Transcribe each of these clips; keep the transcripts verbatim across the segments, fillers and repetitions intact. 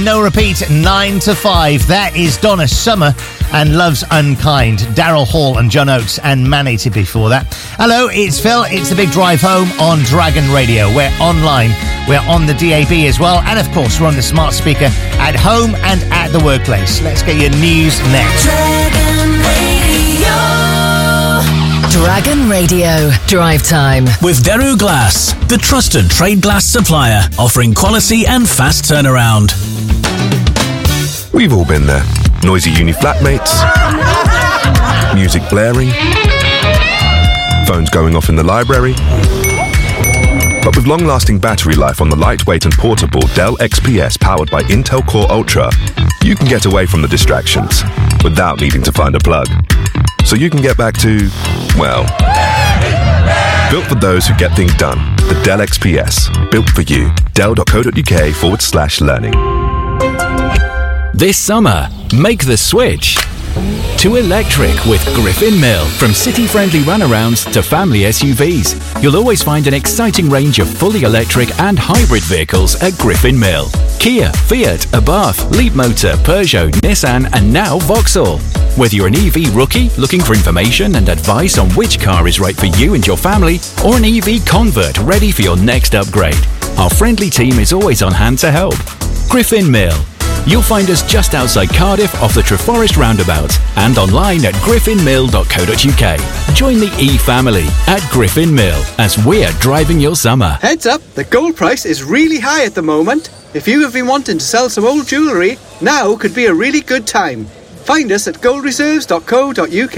No repeat, nine to five. That is Donna Summer and Love's Unkind. Daryl Hall and John Oates and Manatee before that. Hello, it's Phil. It's the Big Drive Home on Dragon Radio. We're online. We're on the D A B as well. And, of course, we're on the smart speaker at home and at the workplace. Let's get your news next. Dragon Radio. Dragon Radio. Drive time. With Daru Glass, the trusted trade glass supplier, offering quality and fast turnaround. We've all been there. Noisy uni flatmates, music blaring, phones going off in the library. But with long-lasting battery life on the lightweight and portable Dell X P S powered by Intel Core Ultra, you can get away from the distractions without needing to find a plug. So you can get back to, well, built for those who get things done. The Dell X P S, built for you. Dell.co.uk forward slash learning. This summer, make the switch to electric with Griffin Mill. From city-friendly runarounds to family S U Vs, you'll always find an exciting range of fully electric and hybrid vehicles at Griffin Mill. Kia, Fiat, Abarth, Leapmotor, Peugeot, Nissan and now Vauxhall. Whether you're an E V rookie looking for information and advice on which car is right for you and your family, or an E V convert ready for your next upgrade, our friendly team is always on hand to help. Griffin Mill. You'll find us just outside Cardiff off the Treforest roundabout and online at griffin mill dot co dot uk. Join the E-family at Griffin Mill as we're driving your summer. Heads up, the gold price is really high at the moment. If you have been wanting to sell some old jewellery, now could be a really good time. Find us at gold reserves dot co dot uk.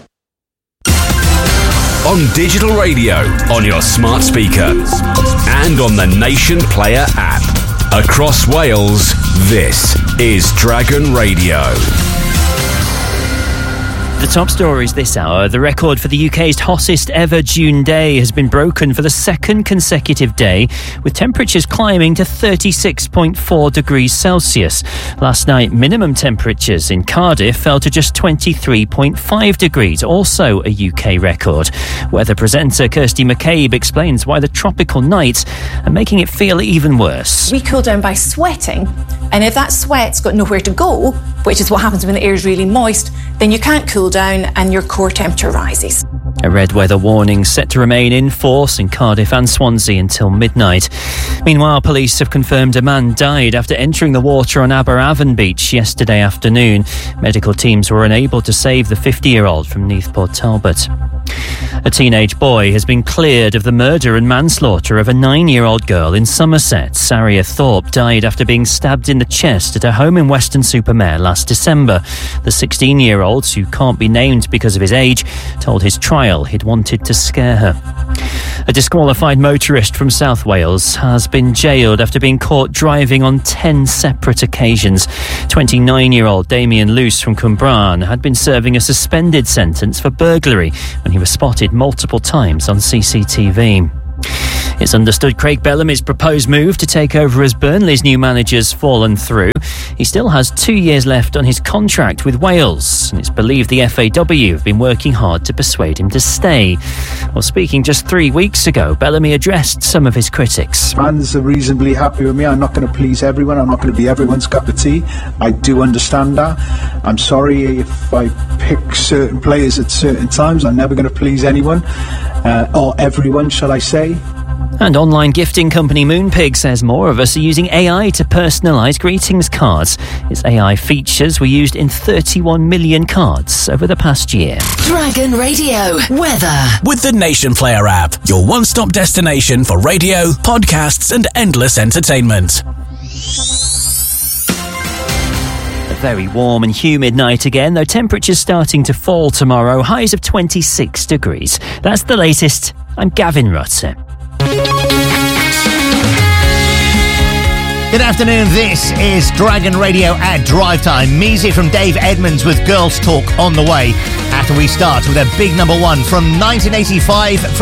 On digital radio, on your smart speaker, and on the Nation Player app. Across Wales, this is Dragon Radio. The top stories this hour. The record for the U K's hottest ever June day has been broken for the second consecutive day, with temperatures climbing to thirty-six point four degrees Celsius. Last night, minimum temperatures in Cardiff fell to just twenty-three point five degrees, also a U K record. Weather presenter Kirsty McCabe explains why the tropical nights are making it feel even worse. We cool down by sweating, and if that sweat's got nowhere to go, which is what happens when the air is really moist, then you can't cool down and your core temperature rises. A red weather warning set to remain in force in Cardiff and Swansea until midnight. Meanwhile, police have confirmed a man died after entering the water on Aberavon Beach yesterday afternoon. Medical teams were unable to save the fifty-year-old from Neath Port Talbot. A teenage boy has been cleared of the murder and manslaughter of a nine-year-old girl in Somerset. Saria Thorpe died after being stabbed in the chest at her home in Weston-super-Mare last December. The sixteen-year-old, who can't be named because of his age, told his trial he'd wanted to scare her. A disqualified motorist from South Wales has been jailed after being caught driving on ten separate occasions. twenty-nine-year-old Damien Luce from Cwmbran had been serving a suspended sentence for burglary when he was spotted multiple times on C C T V. It's understood Craig Bellamy's proposed move to take over as Burnley's new manager's fallen through. He still has two years left on his contract with Wales, and it's believed the F A W have been working hard to persuade him to stay. Well, speaking just three weeks ago, Bellamy addressed some of his critics. Fans are reasonably happy with me. I'm not going to please everyone. I'm not going to be everyone's cup of tea. I do understand that. I'm sorry if I pick certain players at certain times. I'm never going to please anyone, uh, or everyone, shall I say. And online gifting company Moonpig says more of us are using A I to personalise greetings cards. Its A I features were used in thirty-one million cards over the past year. Dragon Radio weather. With the Nation Player app, your one-stop destination for radio, podcasts and endless entertainment. A very warm and humid night again, though temperatures starting to fall tomorrow, highs of twenty-six degrees. That's the latest. I'm Gavin Rutter. Good afternoon, this is Dragon Radio at Drive Time. Music from Dave Edmunds with Girls Talk on the way after we start with a big number one from nineteen eighty-five.